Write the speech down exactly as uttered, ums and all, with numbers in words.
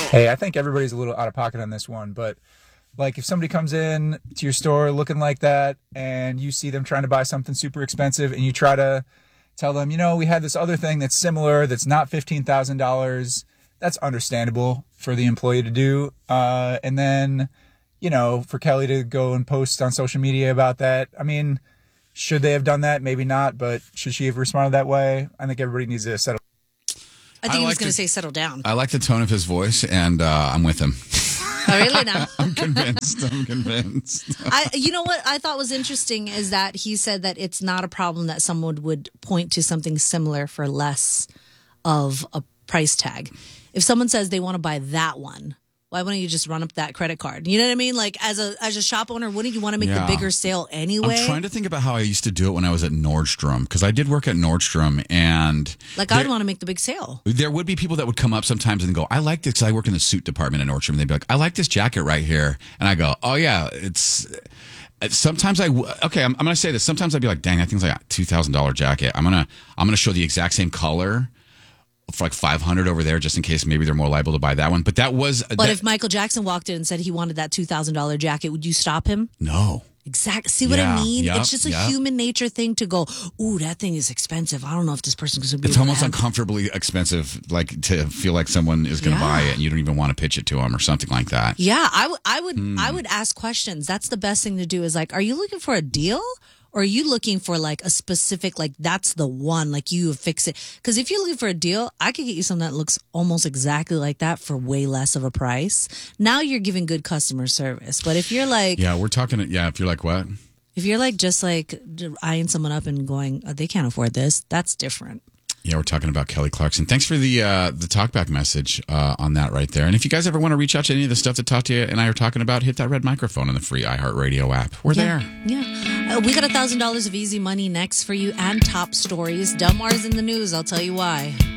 Hey, I think everybody's a little out of pocket on this one, but like if somebody comes in to your store looking like that and you see them trying to buy something super expensive and you try to tell them, you know, we had this other thing that's similar that's not fifteen thousand dollars, that's understandable for the employee to do. Uh, and then, you know, for Kelly to go and post on social media about that, I mean, should they have done that? Maybe not, but should she have responded that way? I think everybody needs to settle. I think I he was like going to the- say settle down. I like the tone of his voice, and uh, I'm with him. Oh, really now? I'm convinced. I'm convinced. I, you know what I thought was interesting is that he said that it's not a problem that someone would point to something similar for less of a price tag. If someone says they want to buy that one, why wouldn't you just run up that credit card? You know what I mean? Like as a as a shop owner, wouldn't you want to make Yeah. the bigger sale anyway? I'm trying to think about how I used to do it when I was at Nordstrom, because I did work at Nordstrom, and like there, I'd want to make the big sale. there would be people that would come up sometimes and go, I like this, because I work in the suit department at Nordstrom. They'd be like, I like this jacket right here. And I go, oh, yeah, it's... Sometimes I w- okay. I'm, I'm going to say this. Sometimes I'd be like, "Dang, that thing's like a two thousand dollar jacket." I'm gonna I'm gonna show the exact same color for like five hundred over there, just in case maybe they're more liable to buy that one. But that was. But that, if Michael Jackson walked in and said he wanted that two thousand dollar jacket, would you stop him? no. Exactly. See what Yeah, I mean? yep, It's just a yep. human nature thing to go, ooh, that thing is expensive. I don't know if this person's going to be It's able almost to have-" uncomfortably expensive, like to feel like someone is going to Yeah. buy it and you don't even want to pitch it to them or something like that. Yeah, I would, I would, Hmm. I would ask questions. That's the best thing to do. Is like, are you looking for a deal, or are you looking for like a specific, like that's the one, like you fix it? Because if you're looking for a deal, I could get you something that looks almost exactly like that for way less of a price. Now you're giving good customer service. But if you're like, Yeah, we're talking. Yeah, if you're like, what? if you're like just like eyeing someone up and going, oh, they can't afford this, that's different. Yeah, we're talking about Kelly Clarkson. Thanks for the uh, the talkback message uh, on that right there. And if you guys ever want to reach out to any of the stuff that Tatia and I are talking about, hit that red microphone in the free iHeartRadio app. We're Yeah. there. Yeah. Uh, we got a thousand dollars of easy money next for you and top stories. Delmar's in the news. I'll tell you why.